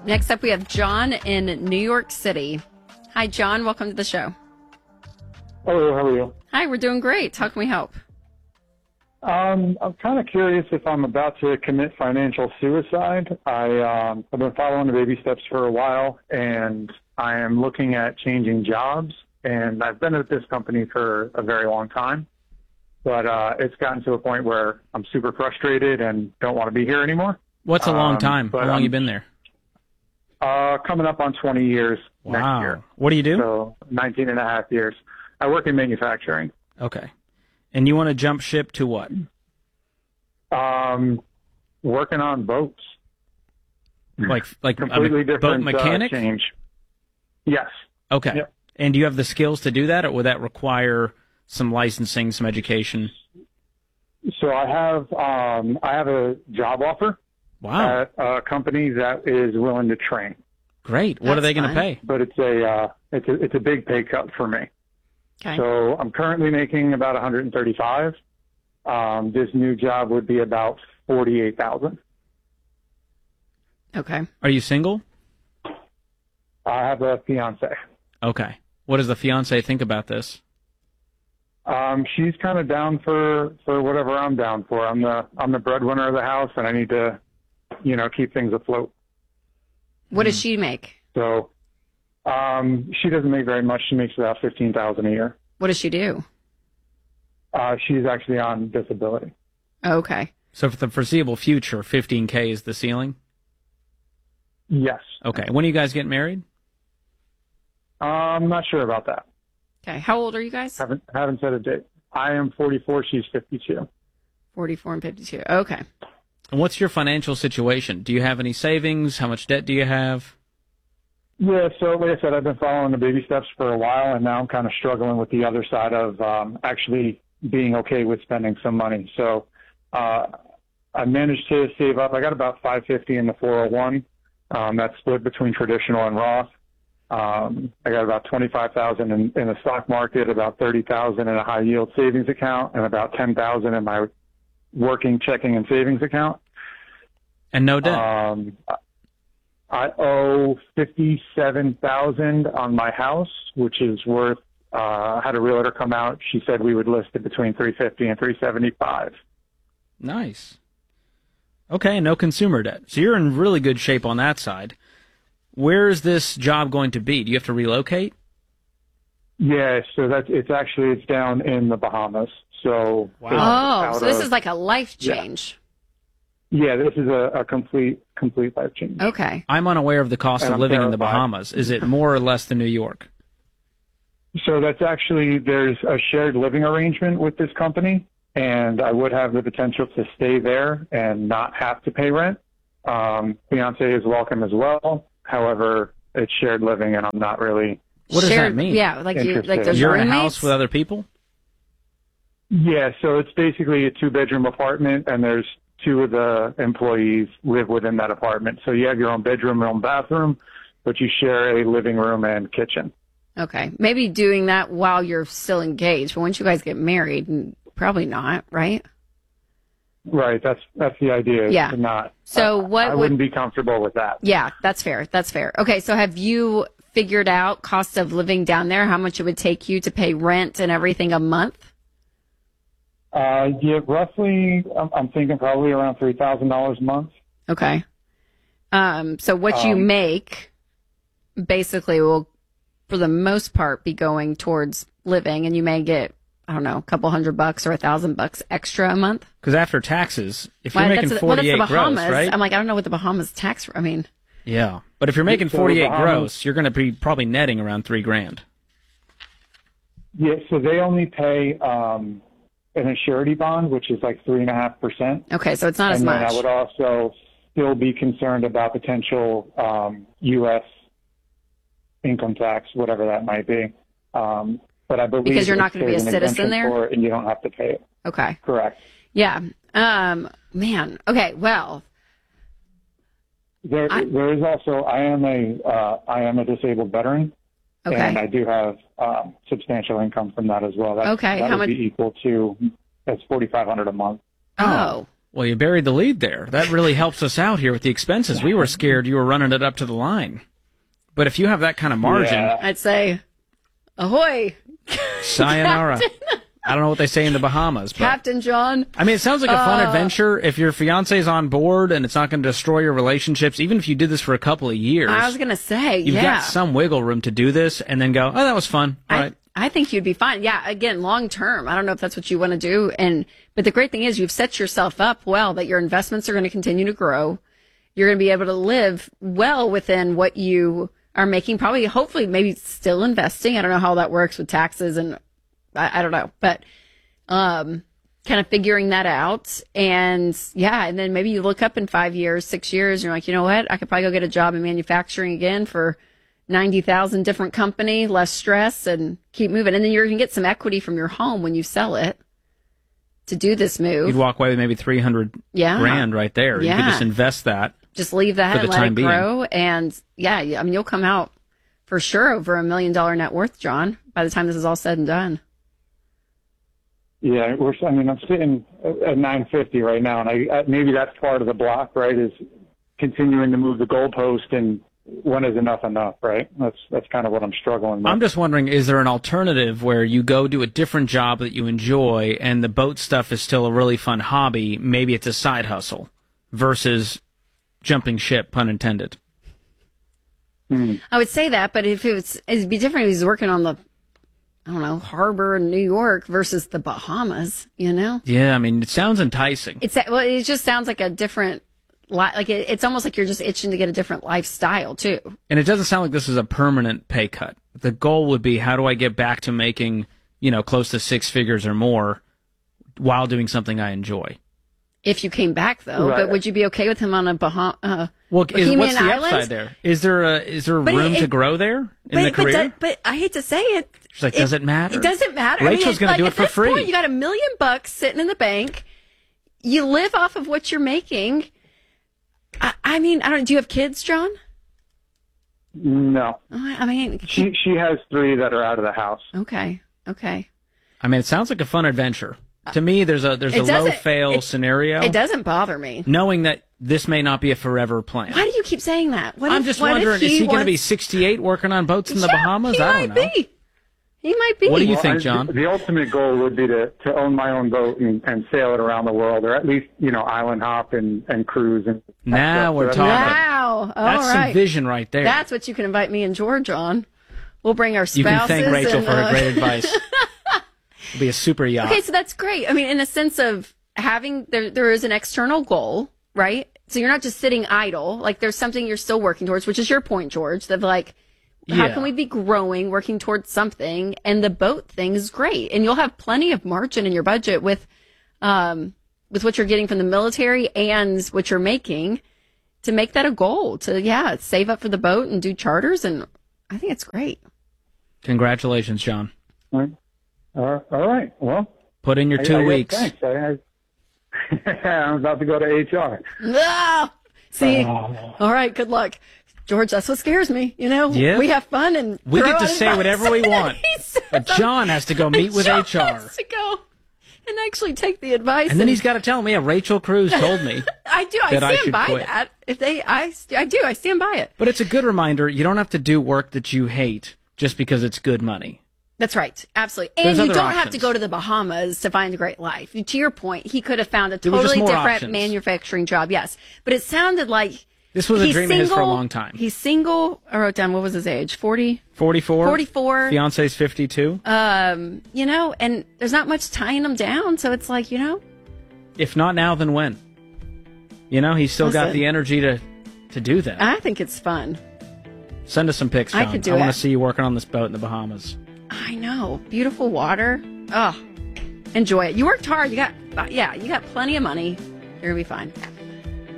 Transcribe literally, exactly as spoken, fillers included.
Next up, we have John in New York City. Hi, John. Welcome to the show. Hello, how are you? Hi, we're doing great. How can we help? Um, I'm kind of curious if I'm about to commit financial suicide. I, um, I've been following the baby steps for a while, and I am looking at changing jobs. And I've been at this company for a very long time, but uh, it's gotten to a point where I'm super frustrated and don't want to be here anymore. What's a long Um, time? but How long I'm- you been there? Uh, coming up on twenty years next Wow. year. What do you do? So nineteen and a half years. I work in manufacturing. Okay. And you want to jump ship to what? Um, working on boats. Like like Completely a boat different mechanic? Uh, change. Yes. Okay. Yep. And do you have the skills to do that, or would that require some licensing, some education? So I have um, I have a job offer Wow. at a company that is willing to train, Great. What are That's they going to fun. pay? but it's a uh, it's a it's a big pay cut for me. Okay. So I'm currently making about one hundred thirty-five. Um, this new job would be about forty-eight thousand. Okay. Are you single? I have a fiance. Okay. What does the fiance think about this? Um, she's kind of down for, for whatever I'm down for. I'm the I'm the breadwinner of the house, and I need to, you know, keep things afloat. What does she make? So um, she doesn't make very much. She makes about fifteen thousand a year. What does she do? Uh, she's actually on disability. Okay. So for the foreseeable future, fifteen K is the ceiling? Yes. Okay. When are you guys getting married? I'm not sure about that. Okay. How old are you guys? Haven't haven't set a date. I am forty-four. She's fifty-two. forty-four and fifty-two. Okay. And what's your financial situation? Do you have any savings? How much debt do you have? Yeah. So like I said, I've been following the baby steps for a while, and now I'm kind of struggling with the other side of um, actually being okay with spending some money. So uh, I managed to save up. I got about five hundred fifty in the four oh one. Um, that's split between traditional and Roth. Um, I got about twenty-five thousand in, in the stock market, about thirty thousand in a high yield savings account, and about ten thousand in my working checking and savings account. And no debt? Um, I owe fifty-seven thousand on my house, which is worth. Uh, I had a realtor come out. She said we would list it between three fifty and three seventy-five. Nice. Okay, no consumer debt. So you're in really good shape on that side. Where is this job going to be? Do you have to relocate? Yeah, so that's it's actually it's down in the Bahamas. So Wow. it's Oh, out so this of- is like a life Yeah. change. yeah, this is a, a complete complete life change. Okay. I'm unaware of the cost And of I'm living in the terrified. Bahamas. Is it more or less than New York? So that's actually there's a shared living arrangement with this company, and I would have the potential to stay there and not have to pay rent. Um, fiance is welcome as well. However, it's shared living, and I'm not really. What does Shared- that mean? Yeah, like you, Interesting. like those You're in a roommates? house with other people? Yeah, so it's basically a two-bedroom apartment, and there's two of the employees live within that apartment. So you have your own bedroom, your own bathroom, but you share a living room and kitchen. Okay. Maybe doing that while you're still engaged, but once you guys get married, n- probably not, right? Right, that's that's the idea. is Yeah. to not. So I, what I would- wouldn't be comfortable with that. Yeah, that's fair. That's fair. Okay, so have you figured out cost of living down there, how much it would take you to pay rent and everything a month? Uh, yeah, roughly, I'm, I'm thinking probably around three thousand dollars a month. Okay. Um, so what you Um, make basically will, for the most part, be going towards living, and you may get, I don't know, a couple hundred bucks or a thousand bucks extra a month. Because after taxes, if you're Well, making that's, well, that's forty-eight the Bahamas. gross, right? I'm like, I don't know what the Bahamas tax. I mean, Yeah. But if you're making So forty-eight Bahamas- gross, you're going to be probably netting around three grand. Yeah, so they only pay um, an surety bond, which is like three and a half percent. okay, so it's not as And then much. I would also still be concerned about potential um, U S income tax, whatever that might be. Um, but I believe Because you're not it's- gonna be a there's an citizen exemption there? for it, and you don't have to pay it. Okay. Correct. Yeah. Um, man. Okay. Well, There, I- there is also. I am a. Uh, I am a disabled veteran, okay. and I do have um, substantial income from that as well. That, Okay, That how would much- be equal to. That's forty five hundred a month. Oh, Well, you buried the lead there. That really helps us out here with the expenses. We were scared you were running it up to the line. But if you have that kind of margin, Yeah. I'd say, ahoy, sayonara. I don't know what they say in the Bahamas. But, Captain John. I mean, it sounds like a fun Uh, adventure. If your fiance's on board and it's not going to destroy your relationships, even if you did this for a couple of years, I was going to say, you've yeah. got some wiggle room to do this and then go, oh, that was fun. All I, right. I think you'd be fine. Yeah, again, long term. I don't know if that's what you want to do. And but the great thing is you've set yourself up well that your investments are going to continue to grow. You're going to be able to live well within what you are making, probably, hopefully, maybe still investing. I don't know how that works with taxes and I, I don't know, but um, kind of figuring that out. And yeah, and then maybe you look up in five years, six years, and you're like, you know what? I could probably go get a job in manufacturing again for ninety thousand different company, less stress, and keep moving. And then you're going to get some equity from your home when you sell it to do this move. You'd walk away with maybe three hundred Yeah. grand right there. You Yeah. could just invest that. Just leave that For and the let time it being. grow. And yeah, I mean, you'll come out for sure over a million dollar net worth, John, by the time this is all said and done. Yeah, we're. I mean, I'm sitting at nine fifty right now, and I, I maybe that's part of the block, right? Is continuing to move the goalpost, and when is enough enough, right? That's that's kind of what I'm struggling with. I'm just wondering, is there an alternative where you go do a different job that you enjoy and the boat stuff is still a really fun hobby? Maybe it's a side hustle versus jumping ship, pun intended. I would say that, but if it was, it'd be different if he was working on the, I don't know, harbor in New York versus the Bahamas, you know? Yeah, I mean, it sounds enticing. It's, well, it just sounds like a different, li- like it, it's almost like you're just itching to get a different lifestyle too. And it doesn't sound like this is a permanent pay cut. The goal would be, how do I get back to making, you know, close to six figures or more while doing something I enjoy? If you came back though, Right. but would you be okay with him on a Bahama? Uh, Well, is, Bohemian what's the Islands? upside there? Is there a, is there But room it- to grow there in but, the career? But, but I hate to say it. She's like, does it matter? It doesn't matter. Rachel's I mean, gonna like, do it at for this free. Point, you got a million bucks sitting in the bank. You live off of what you're making. I, I mean, I don't. Do you have kids, John? no. I mean, She she has three that are out of the house. okay, okay. I mean, it sounds like a fun adventure. To me, there's a there's It a doesn't- low fail it- scenario. It doesn't bother me. Knowing that this may not be a forever plan. Why do you keep saying that? What I'm if- just what if wondering, is he going to be wants- sixty-eight working on boats in the Yeah, Bahamas? He I might don't know. be. He might be. What do you Well, think, I- John? The ultimate goal would be to, to own my own boat and, and sail it around the world, or at least, you know, island hop and, and cruise. And Now stuff. we're So that's- talking. Wow. All That's right. some vision right there. That's what you can invite me and George on. We'll bring our spouses. you can thank Rachel and, for her uh, great advice. It'll be a super yacht. Okay, so that's great. I mean, in a sense of having there, there is an external goal, right? So you're not just sitting idle. Like there's something you're still working towards, which is your point, George. That like, how Yeah. can we be growing, working towards something? And the boat thing is great, and you'll have plenty of margin in your budget with, um, with what you're getting from the military and what you're making to make that a goal. To yeah, save up for the boat and do charters, and I think it's great. Congratulations, John. All right. Uh, all right. Well, Put in your I- two I guess weeks. Thanks. I, I, I'm about to go to H R. No! See, Oh. all right, good luck. George, that's what scares me. You know, Yeah. we have fun and We throw get to out say advice. whatever we want. He says, But John has to go meet with John H R. has to go and actually take the advice. And then he's got to tell me, yeah, Rachel Cruz told me. I do. I that I stand should by quit. that. If they, I, I do. I stand by it. But it's a good reminder. You don't have to do work that you hate just because it's good money. That's right. Absolutely. And There's you other don't have to options. go to the Bahamas to find a great life. To your point, he could have found a There were just totally more different options. manufacturing job. Yes. But it sounded like This was a he's dream of his for a single- long time. He's single. I wrote down, what was his age? forty? forty-four. forty-four. Fiance's fifty-two. Um, you know, and there's not much tying him down. So it's like, you know, If not now, then when? You know, he's still got Listen. the energy to, to do that. I think it's fun. Send us some pics, I John. could do I want it. to see you working on this boat in the Bahamas. I know. Beautiful water. Oh, enjoy it. You worked hard. You got, yeah, you got plenty of money. You're going to be fine.